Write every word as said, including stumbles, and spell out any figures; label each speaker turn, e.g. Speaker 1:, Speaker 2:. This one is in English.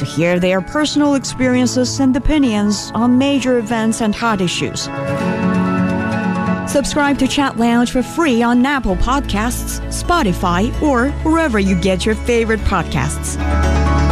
Speaker 1: to hear their personal experiences and opinions on major events and hot issues. Subscribe to Chat Lounge for free on Apple Podcasts, Spotify, or wherever you get your favorite podcasts.